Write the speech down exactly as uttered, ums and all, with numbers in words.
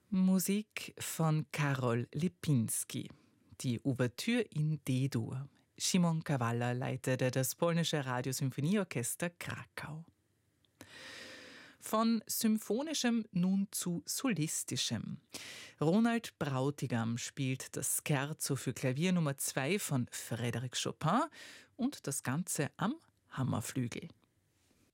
Musik von Karol Lipinski. Die Ouvertüre in D-Dur. Szymon Kawalla leitete das polnische Radiosymphonieorchester Krakau. Von symphonischem nun zu solistischem. Ronald Brautigam spielt das Scherzo für Klavier Nummer zwei von Frédéric Chopin und das Ganze am Hammerflügel.